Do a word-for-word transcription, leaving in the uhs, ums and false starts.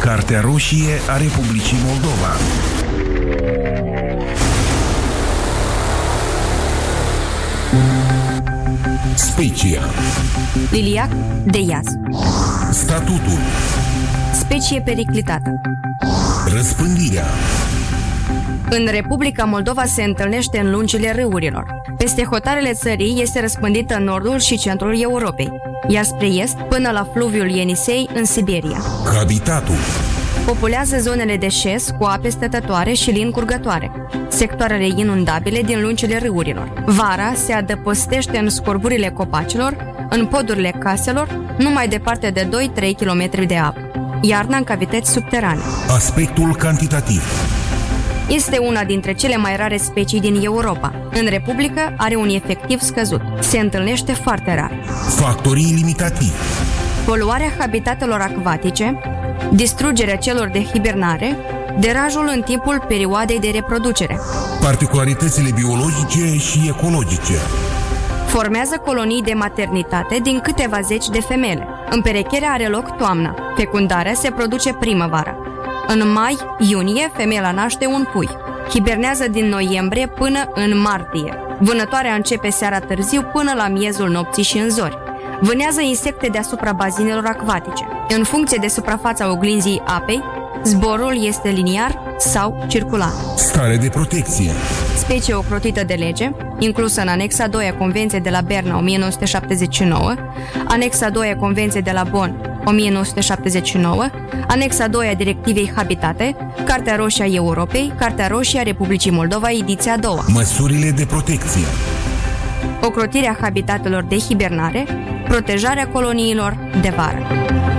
Cartea roșie a Republicii Moldova. Specia. Liliac de iaz. Statutul. Specie periclitată. Răspândirea. În Republica Moldova se întâlnește în lungile râurilor. Peste hotarele țării este răspândită în nordul și centrul Europei, iar spre est până la fluviul Ienisei în Siberia. Habitatul. Populează zonele de șes cu ape stătătoare și lini curgătoare, sectoarele inundabile din lungile râurilor. Vara se adăpostește în scorburile copacilor, în podurile caselor, numai departe de doi trei kilometri de apă. Iarna în cavități subterane. Aspectul cantitativ. Este una dintre cele mai rare specii din Europa. În Republică are un efectiv scăzut. Se întâlnește foarte rar. Factorii limitativi. Poluarea habitatelor acvatice, distrugerea celor de hibernare, derajul în timpul perioadei de reproducere. Particularitățile biologice și ecologice. Formează colonii de maternitate din câteva zeci de femele. Împerecherea are loc toamna. Fecundarea se produce primăvara. În mai-iunie, femeia naște un pui. Hibernează din noiembrie până în martie. Vânătoarea începe seara târziu până la miezul nopții și în zori. Vânează insecte deasupra bazinelor acvatice. În funcție de suprafața oglinzii apei, zborul este liniar sau circular. Stare de protecție. Specie ocrotită de lege, inclusă în anexa doi a Convenției de la Berna o mie nouă sute șaptezeci și nouă, anexa doi a Convenției de la Bonn o mie nouă sute șaptezeci și nouă, anexa doi a Directivei Habitate, Cartea roșie a Europei, Cartea roșie a Republicii Moldova, ediția a doua. Măsurile de protecție. Ocrotirea habitatelor de hibernare, protejarea coloniilor de vară.